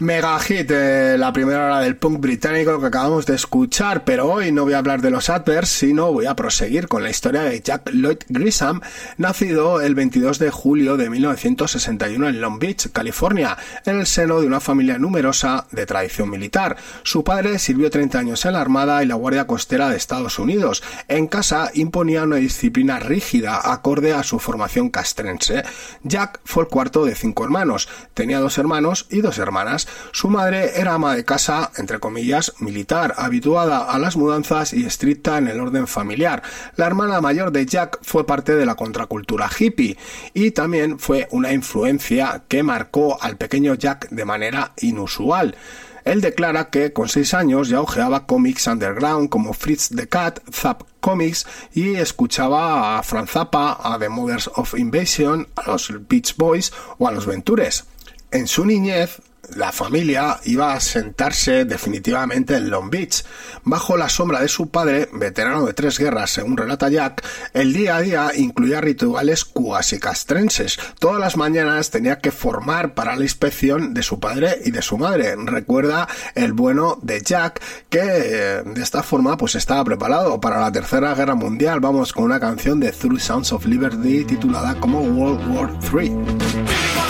Mega hit, la primera hora del punk británico que acabamos de escuchar, pero hoy no voy a hablar de los Adverts, sino voy a proseguir con la historia de Jack Lloyd Grisham, nacido el 22 de julio de 1961 en Long Beach, California, en el seno de una familia numerosa de tradición militar. Su padre sirvió 30 años en la Armada y la Guardia Costera de Estados Unidos. En casa imponía una disciplina rígida, acorde a su formación castrense. Jack fue el cuarto de 5 hermanos. Tenía 2 hermanos y 2 hermanas. Su madre era ama de casa, entre comillas, militar, habituada a las mudanzas y estricta en el orden familiar. La hermana mayor de Jack fue parte de la contracultura hippie y también fue una influencia que marcó al pequeño Jack de manera inusual. Él declara que con 6 años ya hojeaba cómics underground como Fritz the Cat, Zap Comics y escuchaba a Frank Zappa, a The Mothers of Invasion, a los Beach Boys o a los Ventures. En su niñez, la familia iba a sentarse definitivamente en Long Beach. Bajo la sombra de su padre, veterano de 3 guerras, según relata Jack, el día a día incluía rituales cuasi castrenses. Todas las mañanas tenía que formar para la inspección de su padre y de su madre. Recuerda el bueno de Jack, que de esta forma pues estaba preparado para la Tercera Guerra Mundial. Vamos con una canción de Through Sounds of Liberty titulada como World War III.